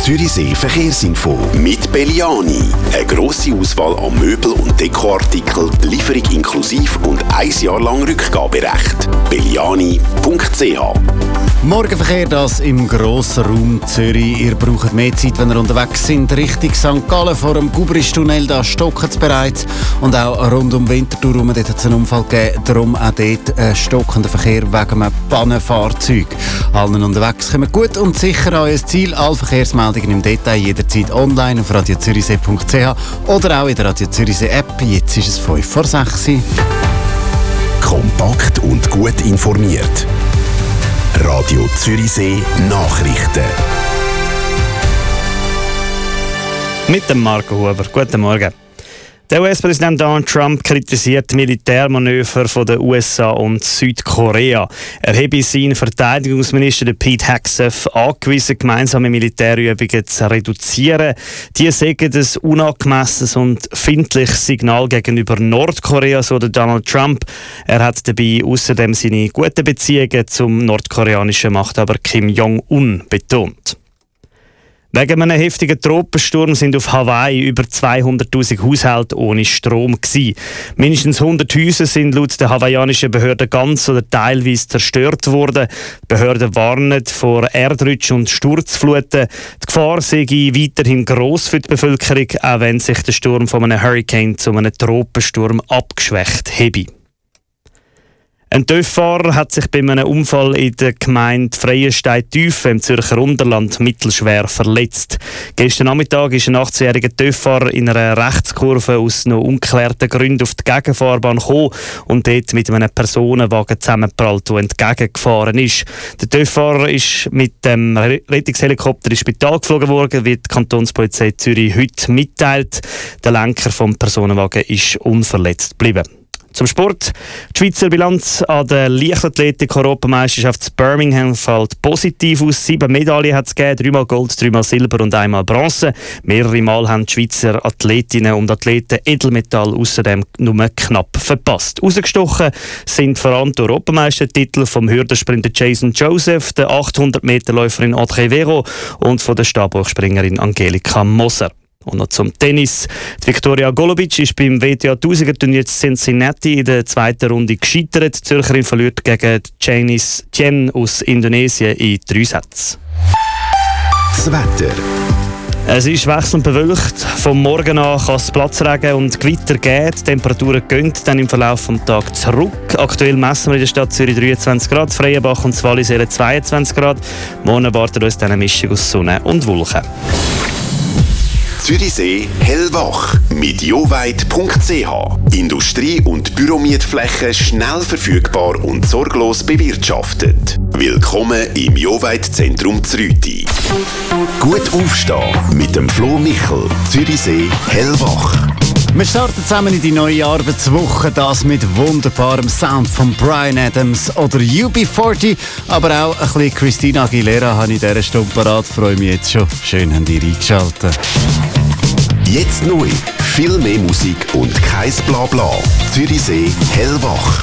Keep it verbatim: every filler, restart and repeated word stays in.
Zürichsee Verkehrsinfo mit Belliani. Eine grosse Auswahl an Möbel- und Dekoartikeln, Lieferung inklusiv und ein Jahr lang Rückgaberecht. belliani punkt c h. Morgenverkehr, das im grossen Raum Zürich. Ihr braucht mehr Zeit, wenn ihr unterwegs sind. Richtung Sankt Gallen vor dem Gubristunnel, da stockt es bereits. Und auch rund um Winterthur herum, dort hat es einen Unfall gegeben. Darum auch dort äh, stockender Verkehr wegen einem Pannenfahrzeug. Allen unterwegs kommen gut und sicher an euer Ziel. Alle Verkehrsmeldungen im Detail jederzeit online auf radio zürichsee punkt c h oder auch in der Radio Zürichsee App. Jetzt ist es fünf vor sechs. Kompakt und gut informiert. Radio Zürichsee Nachrichten. Mit dem Marco Huber. Guten Morgen. Der U S-Präsident Donald Trump kritisiert Militärmanöver von den U S A und Südkorea. Er habe seinen Verteidigungsminister Pete Hegseth angewiesen, gemeinsame Militärübungen zu reduzieren. Die sagen ein unangemessenes und findliches Signal gegenüber Nordkorea, so der Donald Trump. Er hat dabei außerdem seine guten Beziehungen zum nordkoreanischen Machthaber Kim Jong-un betont. Wegen einem heftigen Tropensturm sind auf Hawaii über zweihunderttausend Haushalte ohne Strom gewesen. Mindestens hundert Häuser sind laut der hawaiianischen Behörden ganz oder teilweise zerstört worden. Die Behörden warnen vor Erdrutsch und Sturzfluten. Die Gefahr sei weiterhin gross für die Bevölkerung, auch wenn sich der Sturm von einem Hurricane zu einem Tropensturm abgeschwächt habe. Ein TÜV-Fahrer hat sich bei einem Unfall in der Gemeinde Freienstein-Tüfen im Zürcher Unterland mittelschwer verletzt. Gestern Nachmittag ist ein achtzehnjähriger TÜV-Fahrer in einer Rechtskurve aus noch ungeklärten Gründen auf die Gegenfahrbahn gekommen und dort mit einem Personenwagen zusammengeprallt, der entgegengefahren ist. Der TÜV-Fahrer ist mit dem Rettungshelikopter ins Spital geflogen worden, wie die Kantonspolizei Zürich heute mitteilt. Der Lenker vom Personenwagen ist unverletzt geblieben. Zum Sport. Die Schweizer Bilanz an der Leichtathletik-Europameisterschaft in Birmingham fällt positiv aus. Sieben Medaillen hat es gegeben, dreimal Gold, dreimal Silber und einmal Bronze. Mehrere Mal haben die Schweizer Athletinnen und Athleten Edelmetall außerdem nur knapp verpasst. Rausgestochen sind vor allem die Europameistertitel vom Hürdensprinter Jason Joseph, der achthundert-Meter-Läuferin Audrey Vero und von der Stabhochspringerin Angelika Moser. Und noch zum Tennis. Die Viktoria Golubic ist beim W T A-Tausiger-Turnier in Cincinnati in der zweiten Runde gescheitert. Die Zürcherin verliert gegen Janice Chen aus Indonesien in drei Sätzen. Das Wetter. Es ist wechselnd bewölkt. Vom Morgen an kann es Platzregen und Gewitter geben. Die Temperaturen gehen dann im Verlauf des Tages zurück. Aktuell messen wir in der Stadt Zürich dreiundzwanzig Grad, Freienbach und Wallisellen zweiundzwanzig Grad. Morgen erwartet uns dann eine Mischung aus Sonne und Wolken. Zürichsee hellwach mit joweit punkt c h. Industrie- und Büromietflächen schnell verfügbar und sorglos bewirtschaftet. Willkommen im Joweit-Zentrum Zrüti. Gut aufstehen mit dem Flo Michel. Zürichsee hellwach. Wir starten zusammen in die neue Arbeitswoche, das mit wunderbarem Sound von Bryan Adams oder U B vierzig, aber auch ein bisschen Christina Aguilera habe ich in dieser Stunde parat. Freue mich jetzt schon. Schön, habt ihr eingeschaltet. Jetzt neu. Viel mehr Musik und kein Blabla. Zürichsee hellwach.